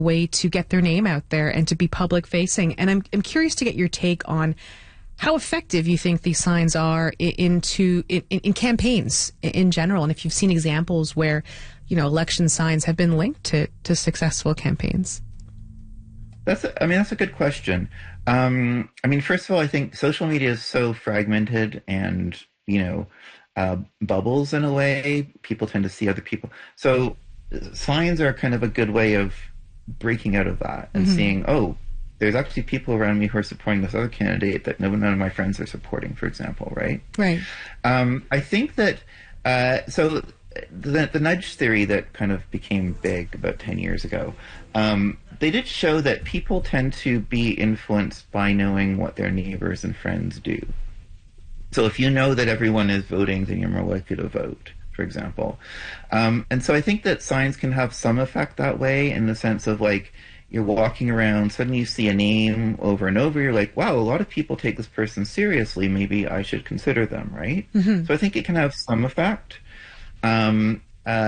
way to get their name out there and to be public facing. And I'm curious to get your take on how effective you think these signs are in campaigns in general, and if you've seen examples where, election signs have been linked to successful campaigns. That's a good question. First of all, I think social media is so fragmented and, bubbles in a way. People tend to see other people. So signs are kind of a good way of breaking out of that and seeing, there's actually people around me who are supporting this other candidate that none of my friends are supporting, for example, right? Right. I think that, so the nudge theory that kind of became big about 10 years ago, they did show that people tend to be influenced by knowing what their neighbors and friends do. So if you know that everyone is voting, then you're more likely to vote, for example. And so I think that signs can have some effect that way, in the sense of, like, you're walking around, suddenly you see a name over and over, you're like, wow, a lot of people take this person seriously, maybe I should consider them, right? So I think it can have some effect. And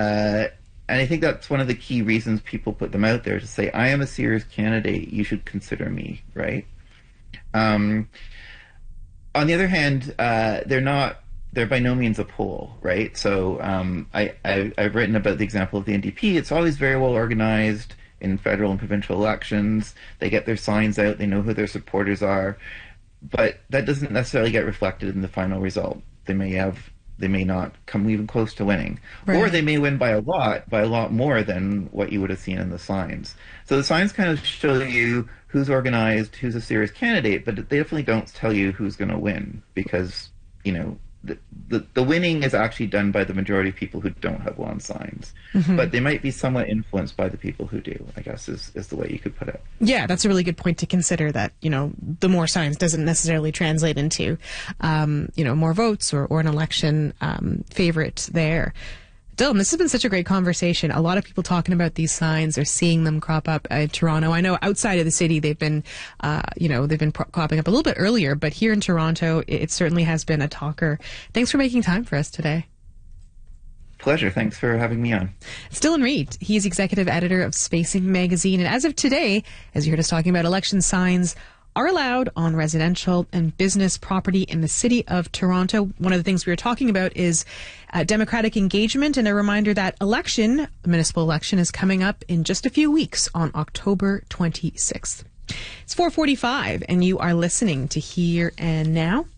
I think that's one of the key reasons people put them out there, to say, I am a serious candidate, you should consider me, right? On the other hand, they're by no means a poll, right? So I've written about the example of the NDP. It's always very well organized in federal and provincial elections. They get their signs out, they know who their supporters are, but that doesn't necessarily get reflected in the final result. They may not come even close to winning. Right. Or they may win by a lot more than what you would have seen in the signs. So the signs kind of show you who's organized, who's a serious candidate, but they definitely don't tell you who's going to win, because, the winning is actually done by the majority of people who don't have lawn signs. But they might be somewhat influenced by the people who do, I guess is the way you could put it. Yeah, that's a really good point to consider, that, the more signs doesn't necessarily translate into, more votes or an election favorite there. Dylan, this has been such a great conversation. A lot of people talking about these signs or seeing them crop up in Toronto. I know outside of the city they've been, cropping up a little bit earlier, but here in Toronto, it certainly has been a talker. Thanks for making time for us today. Pleasure. Thanks for having me on. It's Dylan Reid. He's executive editor of Spacing Magazine. And as of today, as you heard us talking about, election signs are allowed on residential and business property in the city of Toronto. One of the things we were talking about is democratic engagement, and a reminder that municipal election is coming up in just a few weeks on October 26th. It's 4:45, and you are listening to Here and Now.